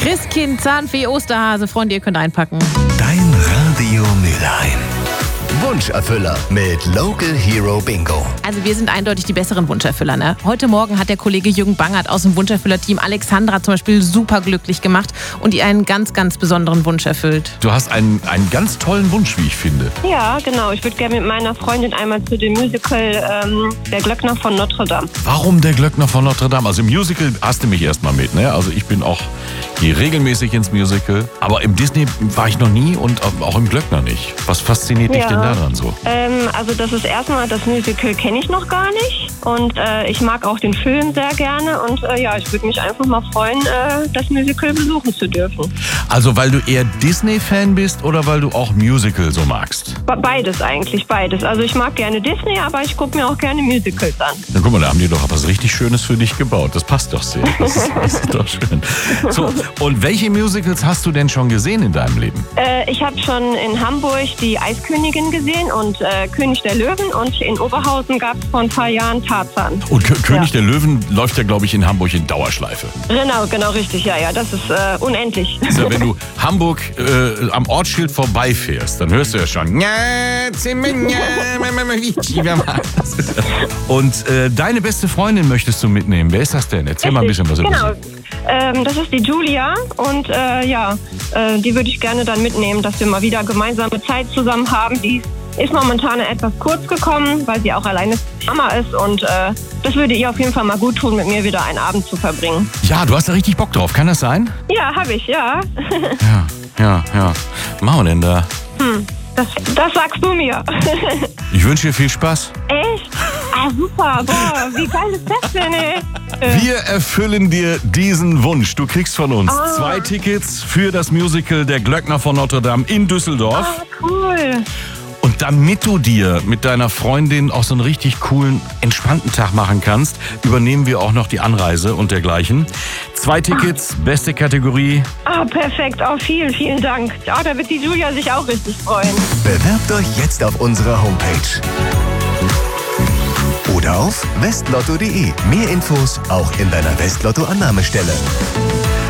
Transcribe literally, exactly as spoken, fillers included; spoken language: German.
Christkind, Zahnfee, Osterhase, Freunde, ihr könnt einpacken. Dein Radio Mülheim. Wunscherfüller mit Local Hero Bingo. Also wir sind eindeutig die besseren Wunscherfüller, ne? Heute Morgen hat der Kollege Jürgen Bangert aus dem Wunscherfüller-Team Alexandra zum Beispiel super glücklich gemacht und ihr einen ganz, ganz besonderen Wunsch erfüllt. Du hast einen, einen ganz tollen Wunsch, wie ich finde. Ja, genau. Ich würde gerne mit meiner Freundin einmal zu dem Musical ähm, Der Glöckner von Notre Dame. Warum der Glöckner von Notre Dame? Also im Musical hast du mich erstmal mit, ne? Also ich bin auch, gehe regelmäßig ins Musical, aber im Disney war ich noch nie und auch im Glöckner nicht. Was fasziniert dich Ja. denn daran so? Ähm, also das ist erstmal, das Musical kenne ich noch gar nicht und äh, ich mag auch den Film sehr gerne und äh, ja, ich würde mich einfach mal freuen, äh, das Musical besuchen zu dürfen. Also weil du eher Disney-Fan bist oder weil du auch Musical so magst? Be- Beides eigentlich, beides. Also ich mag gerne Disney, aber ich gucke mir auch gerne Musicals an. Na guck mal, da haben die doch was richtig Schönes für dich gebaut. Das passt doch sehr. Das ist, das ist doch schön. So, und welche Musicals hast du denn schon gesehen in deinem Leben? Äh, ich habe schon in Hamburg die Eiskönigin gesehen und äh, König der Löwen und in Oberhausen gab es vor ein paar Jahren Tarzan. Und K- König Ja. der Löwen läuft ja, glaube ich, in Hamburg in Dauerschleife. Genau, genau, richtig, ja, ja, das ist äh, unendlich. Also, wenn du Hamburg äh, am Ortsschild vorbeifährst, dann hörst du ja schon. Und äh, deine beste Freundin möchtest du mitnehmen. Wer ist das denn? Erzähl mal ein bisschen was über Genau. sie. Ähm, das ist die Julia und äh, ja, äh, die würde ich gerne dann mitnehmen, dass wir mal wieder gemeinsame Zeit zusammen haben. Die ist momentan etwas kurz gekommen, weil sie auch alleine Mama ist und äh, das würde ihr auf jeden Fall mal gut tun, mit mir wieder einen Abend zu verbringen. Ja, du hast da richtig Bock drauf. Kann das sein? Ja, habe ich, ja. Ja, ja, ja. Was machen wir denn da? hm, das, das sagst du mir. Ich wünsche dir viel Spaß. Echt? Ah, super. Boah, wie geil ist das denn, ey? Äh, Wir erfüllen dir diesen Wunsch. Du kriegst von uns Ah. zwei Tickets für das Musical Der Glöckner von Notre Dame in Düsseldorf. ah, cool. Und damit du dir mit deiner Freundin auch so einen richtig coolen, entspannten Tag machen kannst, übernehmen wir auch noch die Anreise und dergleichen. Zwei Tickets, beste Kategorie. Ah, perfekt. Oh, vielen, vielen Dank. Ja, da wird die Julia sich auch richtig freuen. Bewerbt euch jetzt auf unserer Homepage. Oder auf westlotto punkt de. Mehr Infos auch in deiner Westlotto-Annahmestelle.